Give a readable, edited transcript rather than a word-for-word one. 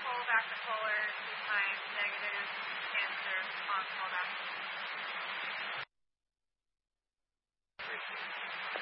pull back the puller 2 times, negative, answer, pause, call back.